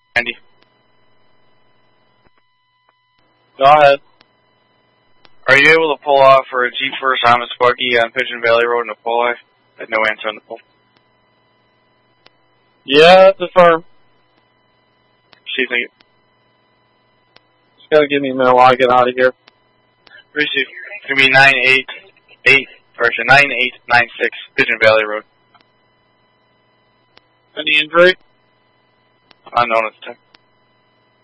Andy. Go ahead. Are you able to pull off for a Jeep First Honda Buggy on Pigeon Valley Road in Apollo? I had no answer on the pull. Yeah, that's affirmed. She think it. Just gotta give me a minute while I get out of here. Receive. It's gonna be 9896 Pigeon Valley Road. Any injury? Unknown at the time.